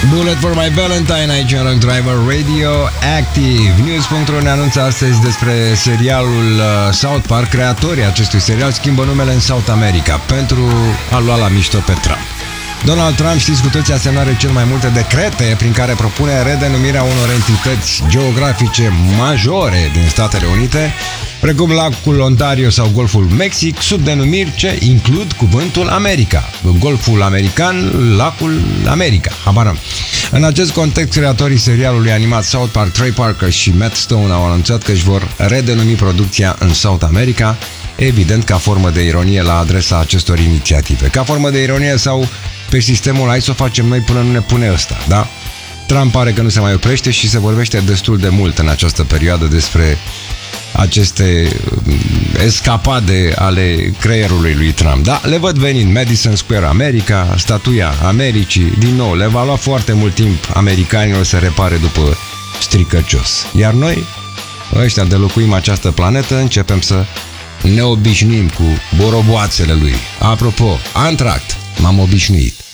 Bullet for my Valentine, aici în Rock Driver Radio Active. News.ro ne anunță astăzi despre serialul South Park. Creatorii acestui serial schimbă numele în South America pentru a lua la mișto pe Trump. Donald Trump, știți cu toții, a semnat recent mai multe decrete prin care propune redenumirea unor entități geografice majore din Statele Unite, precum lacul Ontario sau Golful Mexic, sub denumiri ce includ cuvântul America. Golful American, lacul America. Habar. În acest context, creatorii serialului animat South Park, Trey Parker și Matt Stone, au anunțat că își vor redenumi producția în South America, evident ca formă de ironie la adresa acestor inițiative. Ca formă de ironie sau pe sistemul hai să o facem noi până nu ne pune ăsta, da? Trump pare că nu se mai oprește și se vorbește destul de mult în această perioadă despre aceste escapade ale creierului lui Trump. Da, le văd venind Madison Square America, statuia Americii, din nou, le va lua foarte mult timp americanilor să repare după stricăcios. Iar noi, ăștia de locuim această planetă, începem să ne obișnuim cu boroboațele lui. Apropo, Antract, m-am obișnuit.